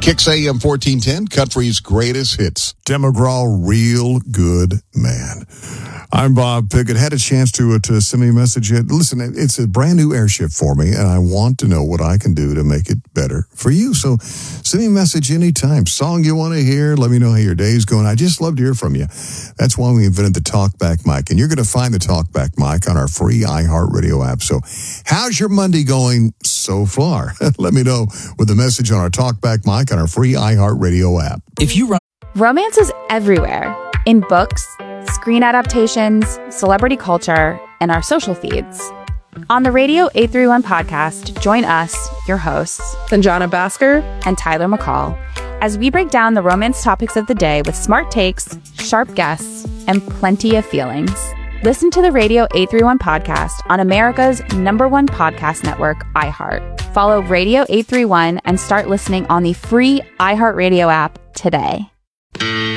Kicks AM 1410, country's greatest hits. Tim McGraw, real good man. I'm Bob Pickett. Had a chance to send me a message. Listen, it's a brand new airship for me, and I want to know what I can do to make it better for you. So send me a message anytime. Song you want to hear, let me know how your day's going. I just love to hear from you. That's why we invented the TalkBack mic, and you're going to find the TalkBack mic on our free iHeartRadio app. So how's your Monday going so far? Let me know with a message on our TalkBack mic on our free iHeartRadio app. Romance is everywhere. In books, screen adaptations, celebrity culture, and our social feeds. On the Radio 831 podcast, join us, your hosts, Sanjana Bhaskar and Tyler McCall, as we break down the romance topics of the day with smart takes, sharp guests, and plenty of feelings. Listen to the Radio 831 podcast on America's #1 podcast network, iHeart. Follow Radio 831 and start listening on the free iHeartRadio app today.